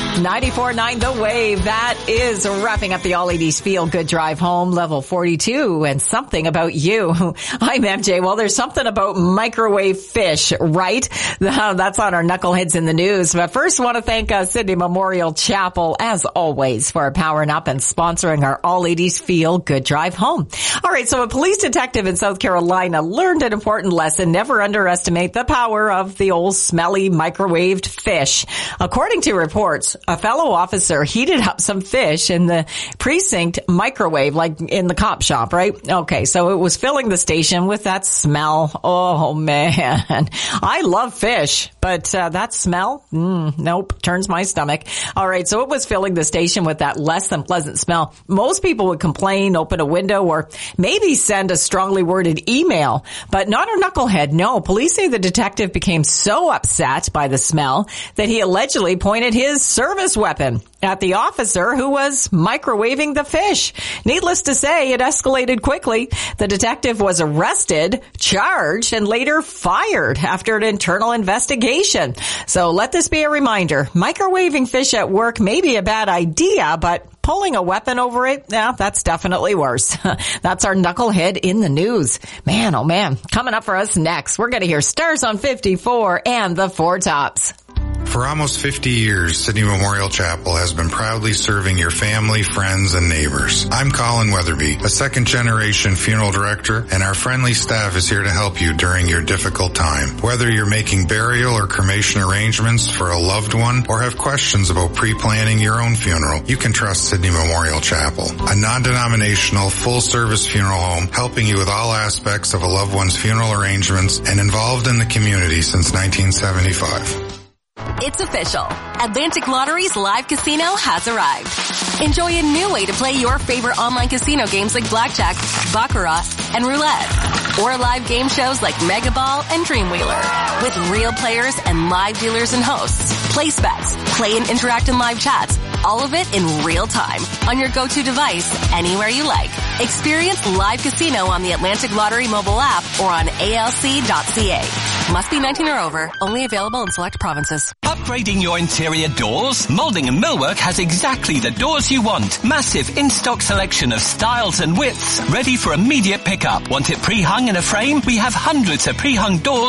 94.9 The Wave. That is wrapping up the All 80s Feel Good Drive Home, level 42, and something about you. I'm MJ. Well, there's something about microwave fish, right? That's on our Knuckleheads in the News. But first, I want to thank Sydney Memorial Chapel, as always, for powering up and sponsoring our All 80s Feel Good Drive Home. All right, so a police detective in South Carolina learned an important lesson. Never underestimate the power of the old smelly microwaved fish. According to reports, a fellow officer heated up some fish in the precinct microwave, like in the cop shop, right? Okay, so it was filling the station with that smell. Oh, man. I love fish, but that smell, nope, turns my stomach. All right, so it was filling the station with that less than pleasant smell. Most people would complain, open a window, or maybe send a strongly worded email, but not a knucklehead. No, police say the detective became so upset by the smell that he allegedly pointed his service weapon at the officer who was microwaving the fish. Needless to say, it escalated quickly. The detective was arrested, charged, and later fired after an internal investigation. So let this be a reminder. Microwaving fish at work may be a bad idea, but pulling a weapon over it, yeah, that's definitely worse. That's our Knucklehead in the News. Man, oh man. Coming up for us next, we're going to hear Stars on 54 and the Four Tops. For almost 50 years, Sydney Memorial Chapel has been proudly serving your family, friends, and neighbors. I'm Colin Weatherby, a second-generation funeral director, and our friendly staff is here to help you during your difficult time. Whether you're making burial or cremation arrangements for a loved one or have questions about pre-planning your own funeral, you can trust Sydney Memorial Chapel, a non-denominational, full-service funeral home helping you with all aspects of a loved one's funeral arrangements and involved in the community since 1975. It's official. Atlantic Lottery's live casino has arrived. Enjoy a new way to play your favorite online casino games like Blackjack, Baccarat, and Roulette. Or live game shows like Mega Ball and Dreamwheeler. With real players and live dealers and hosts. Place bets, play and interact in live chats. All of it in real time. On your go-to device, anywhere you like. Experience live casino on the Atlantic Lottery mobile app or on alc.ca. Must be 19 or over. Only available in select provinces. Upgrading your interior doors? Moulding and Millwork has exactly the doors you want. Massive in-stock selection of styles and widths, ready for immediate pickup. Want it pre-hung in a frame? We have hundreds of pre-hung doors